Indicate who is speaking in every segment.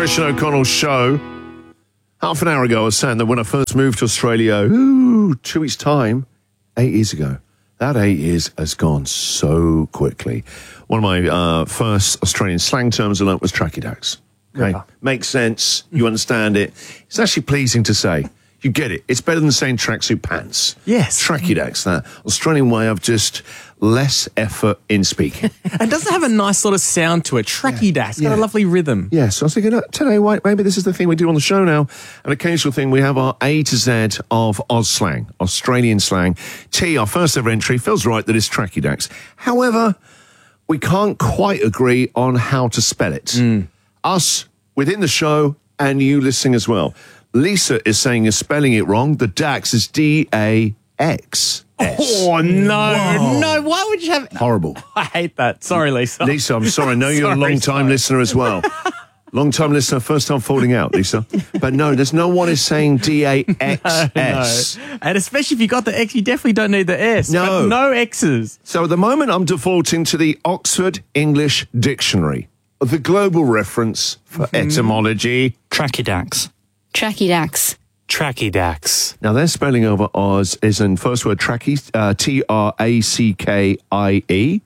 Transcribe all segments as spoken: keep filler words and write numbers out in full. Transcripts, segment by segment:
Speaker 1: Christian O'Connell show. Half an hour ago, I was saying that when I first moved to Australia, ooh, two weeks' time, eight years ago, that eight years has gone so quickly. One of my uh, first Australian slang terms I learnt was tracky dacks. Okay, yeah. Makes sense. You understand it. It's actually pleasing to say. You get it. It's better than saying tracksuit pants.
Speaker 2: Yes.
Speaker 1: Tracky dacks, that Australian way of just less effort in speaking.
Speaker 2: And doesn't have a nice sort of sound to it. Tracky yeah. dacks. Got yeah. a lovely rhythm.
Speaker 1: Yeah, so I was thinking, uh, today, wait, maybe this is the thing we do on the show now. An occasional thing, we have our A to Z of Oz slang, Australian slang. T, our first ever entry, feels right that it's tracky dacks. However, we can't quite agree on how to spell it. Mm. Us, within the show, and you listening as well. Lisa is saying you're spelling it wrong. The Dax is D A X S.
Speaker 2: Oh, no.
Speaker 1: Whoa.
Speaker 2: No, why would you have...
Speaker 1: Horrible.
Speaker 2: I hate that. Sorry, Lisa.
Speaker 1: Lisa, I'm sorry. I know you're sorry, a long-time sorry. listener as well. Long-time listener, first time falling out, Lisa. But no, there's no one is saying D A X S.
Speaker 2: No, no. And especially if you got the X, you definitely don't need the S.
Speaker 1: No.
Speaker 2: But no X's.
Speaker 1: So at the moment, I'm defaulting to the Oxford English Dictionary, the global reference for mm-hmm. etymology.
Speaker 3: Tracky dacks.
Speaker 4: Tracky dacks.
Speaker 3: Tracky dacks.
Speaker 1: Now, their spelling over Oz is in first word tracky, uh, T R A C K I E.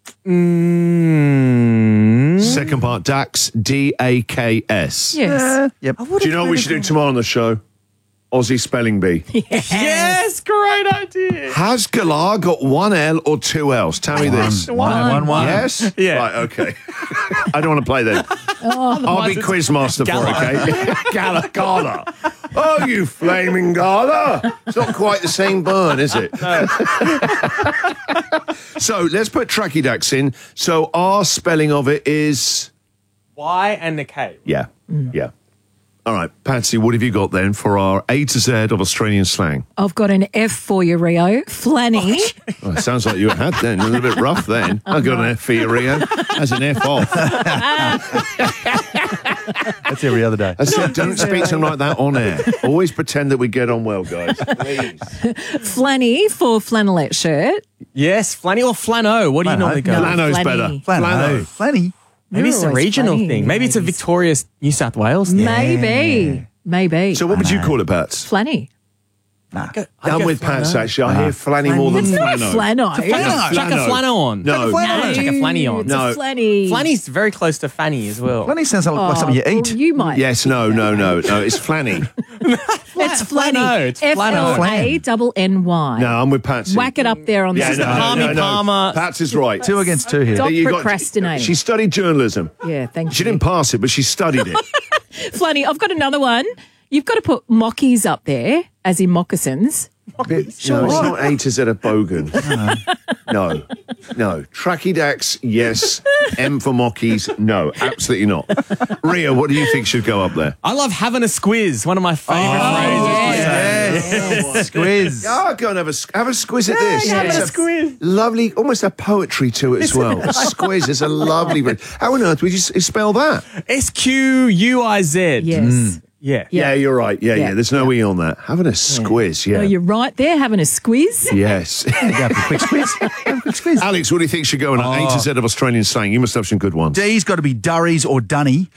Speaker 2: Mm.
Speaker 1: Second part, Dax, D A K S.
Speaker 4: Yes.
Speaker 2: Uh,
Speaker 3: yep.
Speaker 1: Do you know what we should do tomorrow on the show? Aussie spelling bee.
Speaker 2: Yes. Yes, great idea.
Speaker 1: Has Galar got one L or two L's? Tell me this.
Speaker 2: One, one, one. one.
Speaker 1: Yes?
Speaker 2: Yeah.
Speaker 1: Right, okay. I don't want to play then. Oh, I'll be quizmaster for it, okay? Gala, Gala. Oh, you flaming Gala. It's not quite the same burn, is it?
Speaker 2: No.
Speaker 1: So let's put tracky dacks in. So our spelling of it is...
Speaker 2: Y and the K.
Speaker 1: Yeah, mm. yeah. All right, Patsy, what have you got then for our A to Z of Australian slang?
Speaker 4: I've got an F for you, Rio. Flanny.
Speaker 1: Oh, it sounds like you had then. A little bit rough then. I got an F for you, Rio. As an F off.
Speaker 3: That's every other day.
Speaker 1: I said, don't speak to him like that on air. Always pretend that we get on well, guys. Please.
Speaker 4: Flanny for flannelette shirt.
Speaker 2: Yes, flanny or flano. What do you
Speaker 3: Flano.
Speaker 2: normally go?
Speaker 4: No,
Speaker 1: Flano's
Speaker 4: flanny.
Speaker 1: better.
Speaker 3: Flano. Flanny.
Speaker 2: Maybe it's a regional
Speaker 4: funny.
Speaker 2: thing. Maybe it's a Victoria, New South Wales thing.
Speaker 4: Maybe. Maybe.
Speaker 1: So what would you call it, Pats?
Speaker 4: Flanny.
Speaker 3: Nah.
Speaker 1: I'm with Pats, actually. I hear flanny more than
Speaker 4: It's not a
Speaker 1: flano.
Speaker 4: flano.
Speaker 2: Flano. Chuck a flano on.
Speaker 1: No.
Speaker 2: No. Chuck a flanny on.
Speaker 4: It's
Speaker 1: No.
Speaker 4: a flanny.
Speaker 2: Flanny's very close to fanny as well.
Speaker 3: Flanny sounds like, like something you eat.
Speaker 4: Well, you might.
Speaker 1: Yes, no, no, no. No, it's flanny.
Speaker 4: It's flanny.
Speaker 2: Flano, it's
Speaker 4: F
Speaker 2: flano.
Speaker 4: L A double N Y.
Speaker 1: No, I'm with Patsy.
Speaker 4: Whack it up there on
Speaker 1: Yeah,
Speaker 4: the
Speaker 1: no, no,
Speaker 2: Palmy
Speaker 1: no, no.
Speaker 2: Palmer.
Speaker 1: Pats is right.
Speaker 3: Two against two here.
Speaker 4: Stop
Speaker 1: You got-
Speaker 4: procrastinating.
Speaker 1: She studied journalism.
Speaker 4: Yeah, thank
Speaker 1: She
Speaker 4: you.
Speaker 1: didn't pass it, but she studied it.
Speaker 4: Flanny, I've got another one. You've got to put mockies up there, as in moccasins.
Speaker 1: Bit, no, it's not A to Z of bogan. No, no. Tracky dacks, yes. M for mockies, no. Absolutely not. Ria, what do you think should go up there?
Speaker 2: I love having a squiz. One of my favourite
Speaker 1: Oh,
Speaker 2: phrases.
Speaker 3: Yes. Squiz.
Speaker 1: Yeah, go and have a, have a squiz at this.
Speaker 2: yeah,
Speaker 1: It's
Speaker 2: have a squiz.
Speaker 1: Lovely, almost a poetry to it as well. A squiz is a lovely word. How on earth would you s- spell that?
Speaker 2: S Q U I Z.
Speaker 4: Yes.
Speaker 2: Yeah.
Speaker 1: Yeah, you're right. Yeah, yeah.
Speaker 4: Yeah.
Speaker 1: There's no E on that. Having a squiz, yeah.
Speaker 4: Oh, you're right there, having a squiz.
Speaker 1: Yes.
Speaker 3: Go for a quick squiz. Go for a quick squiz.
Speaker 1: Alex, what do you think should go in an A to Z of Australian slang? You must have some good ones.
Speaker 3: D's got to be Durries or Dunny.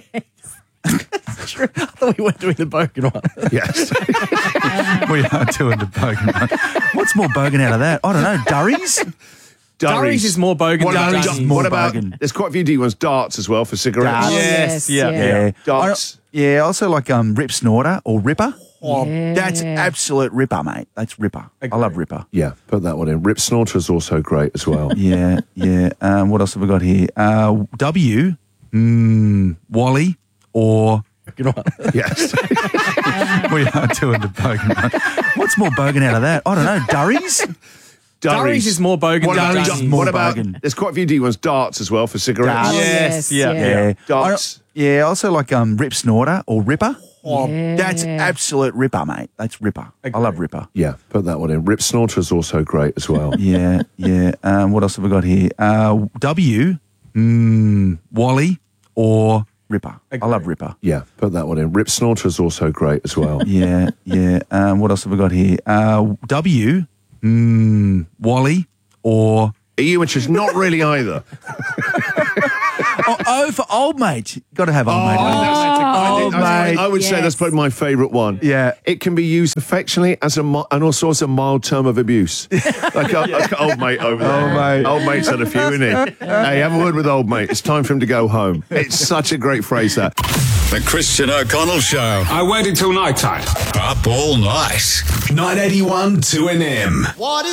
Speaker 2: I thought we weren't doing the bogan one.
Speaker 1: Yes.
Speaker 3: We are doing the bogan one. What's more bogan out of that? I don't know. Durries?
Speaker 2: Durries is more bogan
Speaker 1: What
Speaker 2: than
Speaker 1: about,
Speaker 2: Dunny.
Speaker 3: more
Speaker 1: what about
Speaker 3: bogan.
Speaker 1: there's quite a few D ones. Darts as well for cigarettes.
Speaker 4: Oh,
Speaker 2: Yes, yeah.
Speaker 3: Yeah.
Speaker 1: Darts.
Speaker 3: I- yeah, also like um, Rip Snorter or Ripper. Oh,
Speaker 4: Yeah.
Speaker 3: that's absolute Ripper, mate. That's Ripper. I love Ripper.
Speaker 1: Yeah, put that one in. Rip Snorter is also great as well.
Speaker 3: Yeah, yeah. Um, what else have we got here? Uh, w, mm, Wally or...
Speaker 1: Yes.
Speaker 3: We are doing the bogan one. What's more bogan out of that? I don't know. Durries?
Speaker 2: Durries is more bogan
Speaker 1: What
Speaker 2: than
Speaker 1: about,
Speaker 2: Dunny.
Speaker 3: more
Speaker 1: what about
Speaker 3: bogan.
Speaker 1: there's quite a few D ones. Darts as well for cigarettes.
Speaker 3: Darts.
Speaker 2: Yes, yeah.
Speaker 3: Yeah.
Speaker 1: Darts.
Speaker 3: I- yeah, also like um, Rip Snorter or Ripper. Oh,
Speaker 4: Yeah.
Speaker 3: that's absolute Ripper, mate. That's Ripper. I love Ripper.
Speaker 1: Yeah, put that one in. Rip Snorter is also great as well.
Speaker 3: Yeah, yeah. Um, what else have we got here? Uh, w, mm, Wally or Ripper. I love Ripper.
Speaker 1: Yeah, put that one in. Rip Snorter is also great as well.
Speaker 3: Yeah, yeah. Um, what else have we got here? Uh, w, mm, Wally or...
Speaker 1: E, which is not really either.
Speaker 3: oh, oh, for old mate. Got to have old mate.
Speaker 1: Oh, that's- I,
Speaker 3: Old
Speaker 1: think- I, think-
Speaker 3: mate.
Speaker 1: I would say
Speaker 4: Yes.
Speaker 1: that's probably my favourite one.
Speaker 3: Yeah.
Speaker 1: It can be used affectionately as a mi- and also as a mild term of abuse. like, a, like old mate over there.
Speaker 3: Old mate.
Speaker 1: Old mate's had a few, isn't he? Hey, have a word with old mate. It's time for him to go home. It's such a great phrase, that.
Speaker 5: The Christian O'Connell Show.
Speaker 6: I waited till night time.
Speaker 5: Up all night.
Speaker 6: nine eighty-one two N M.
Speaker 7: What is